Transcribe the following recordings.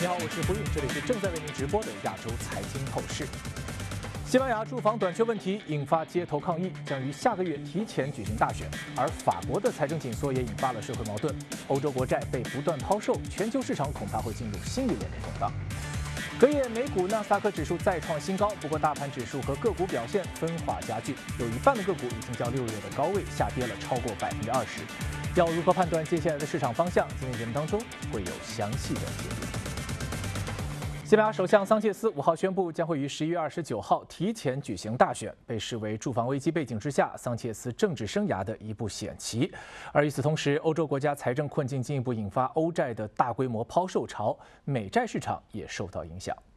你好，我是胡颖，这里是正在为您直播的亚洲财经透视。西班牙住房短缺问题引发街头抗议，将于下个月提前举行大选。而法国的财政紧缩也引发了社会矛盾，欧洲国债被不断抛售，全球市场恐怕会进入新一轮的动荡。隔夜，美股纳斯达克指数再创新高，不过大盘指数和个股表现分化加剧，有一半的个股已经较6月的高位下跌了超过20%。要如何判断接下来的市场方向？今天节目当中会有详细的解读。西班牙首相桑切斯5号宣布，将会于11月29号提前举行大选，被视为住房危机背景之下桑切斯政治生涯的一步险棋。而与此同时，欧洲国家财政困境进一步引发欧债的大规模抛售潮，美债市场也受到影响。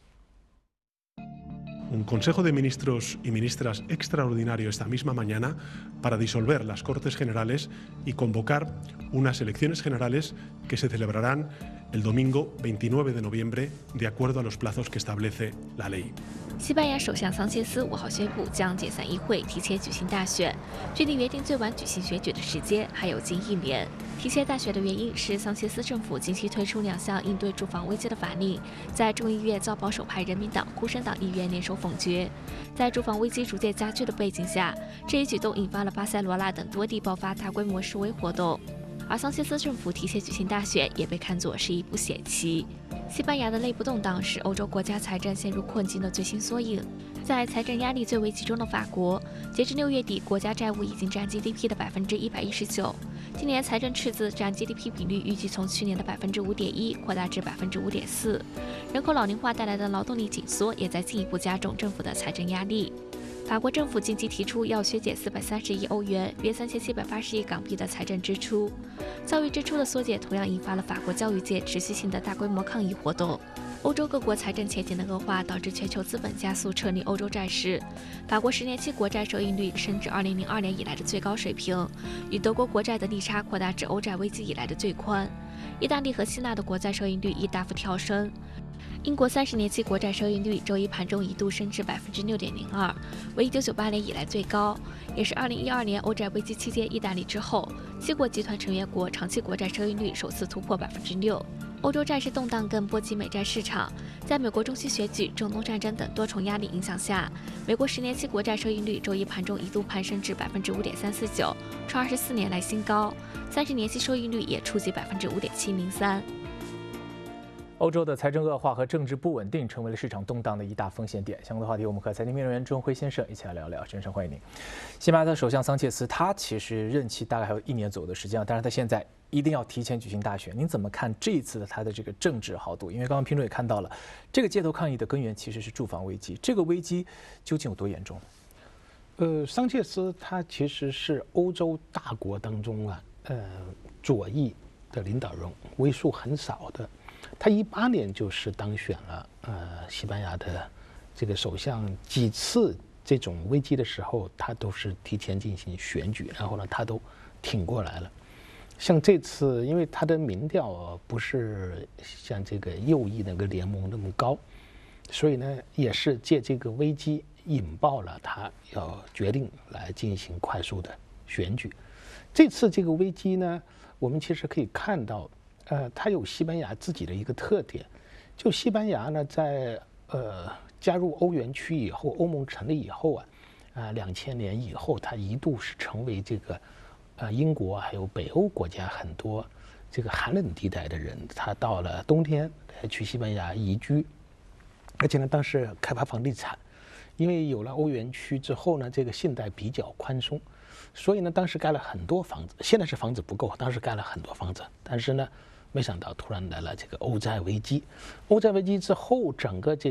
Un Consejo de Ministros y Ministras extraordinario esta misma mañana para disolver las Cortes Generales y convocar unas elecciones generales que se celebrarán el domingo 29 de noviembre de acuerdo a los plazos que establece la ley. 西班牙首相桑切斯5号宣布将解散议会，提前举行大选。距离约定最晚举行选举的时间还有近1年。提前大选的原因是桑切斯政府近期推出2项应对住房危机的法令，在众议院遭保守派人民党、呼声党议员联手否决。在住房危机逐渐加剧的背景下，这一举动引发了巴塞罗那等多地爆发大规模示威活动。而桑切斯政府提前举行大选也被看作是一步险棋。西班牙的内部动荡是欧洲国家财政陷入困境的最新缩影。在财政压力最为集中的法国，截至6月底，国家债务已经占 GDP 的119%。今年财政赤字占 GDP 比率预计从去年的5.1%扩大至5.4%。人口老龄化带来的劳动力紧缩也在进一步加重政府的财政压力。法国政府近期提出要削减430亿欧元（约3780亿港币）的财政支出。教育支出的缩减同样引发了法国教育界持续性的大规模抗议活动。欧洲各国财政前景的恶化导致全球资本加速撤离欧洲债市。法国10年期国债收益率升至2002年以来的最高水平，与德国国债的利差扩大至欧债危机以来的最宽。意大利和希腊的国债收益率亦大幅跳升。英国30年期国债收益率周一盘中一度升至6.02%，为1998年以来最高，也是2012年欧债危机期间意大利之后，7国集团成员国长期国债收益率首次突破6%。欧洲债市动荡更波及美债市场，在美国中期选举、中东战争等多重压力影响下，美国10年期国债收益率周一盘中一度攀升至5.349%，创24年来新高；30年期收益率也触及5.703%。 欧洲的财政恶化和政治不稳定成为了市场动荡的一大风险点。相关的话题，我们和财经评论员钟辉先生一起来聊聊。先生，欢迎您。西班牙的首相桑切斯，他其实任期大概还有1年左右的时间，但是他现在一定要提前举行大选。您怎么看这一次的他的这个政治豪赌？因为刚刚评论也看到了，这个街头抗议的根源其实是住房危机，这个危机究竟有多严重？ 桑切斯他其实是欧洲大国当中左翼的领导人，为数很少的。他18年就是当选了西班牙的这个首相，几次这种危机的时候，他都是提前进行选举，然后呢，他都挺过来了。像这次，因为他的民调不是像这个右翼那个联盟那么高，所以呢，也是借这个危机引爆了他要决定来进行快速的选举。这次这个危机呢，我们其实可以看到。它有西班牙自己的一个特点，就西班牙呢，在加入欧元区以后，欧盟成立以后2000年以后，它一度是成为这个英国还有北欧国家很多这个寒冷地带的人，他到了冬天去西班牙移居，而且呢，当时开发房地产，因为有了欧元区之后呢，这个信贷比较宽松，所以呢，当时盖了很多房子，现在是房子不够，当时盖了很多房子，但是呢。没想到突然来了这个欧债危机，欧债危机之后，整个这